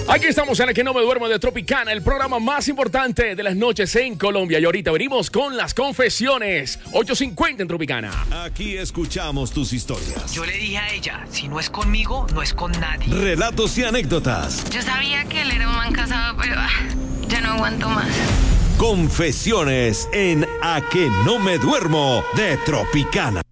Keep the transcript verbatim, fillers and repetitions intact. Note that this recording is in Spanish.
Aquí estamos en el que no me duermo de Tropicana, el programa más importante de las noches en Colombia. Y ahorita venimos con las confesiones. ocho cincuenta en Tropicana. Aquí escuchamos tus historias. Yo le dije a ella, si no es conmigo, no es con nadie. Relatos y anécdotas. Yo sabía que él era un man casado, pero ah, ya no aguanto más. Confesiones en A que no me duermo de Tropicana.